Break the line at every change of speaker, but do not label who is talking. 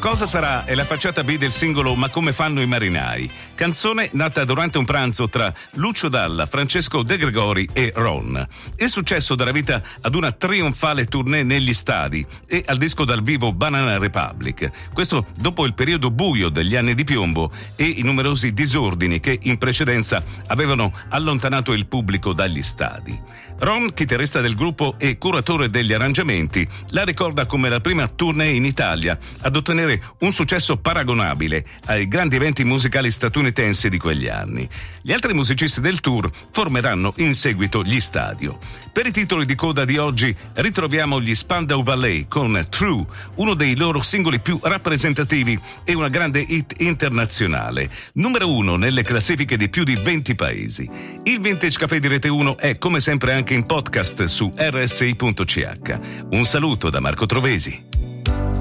Cosa sarà è la facciata B del singolo Ma come fanno i marinai, canzone nata durante un pranzo tra Lucio Dalla, Francesco De Gregori e Ron. Il successo darà vita ad una trionfale tournée negli stadi e al disco dal vivo Banana Republic. Questo dopo il periodo buio degli anni di piombo e i numerosi disordini che in precedenza avevano allontanato il pubblico dagli stadi. Ron, chitarrista del gruppo e curatore degli arrangiamenti, la ricorda come la prima tournée in Italia ad ottenere un successo paragonabile ai grandi eventi musicali statunitensi di quegli anni. Gli altri musicisti del tour formeranno in seguito gli Stadio. Per i titoli di coda di oggi ritroviamo gli Spandau Ballet con True, uno dei loro singoli più rappresentativi e una grande hit internazionale, numero 1 nelle classifiche di più di 20 paesi. Il Vintage Café di Rete 1 è come sempre anche in podcast su rsi.ch. Un saluto da Marco Trovesi.